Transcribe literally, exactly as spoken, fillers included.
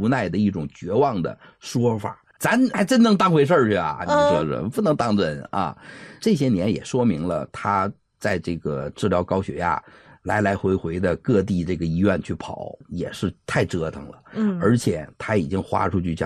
无奈的一种绝望的说法。咱还真能当回事去啊？你说说，不能当真啊！这些年也说明了他在这个治疗高血压来来回回的各地这个医院去跑，也是太折腾了。嗯，而且他已经花出去将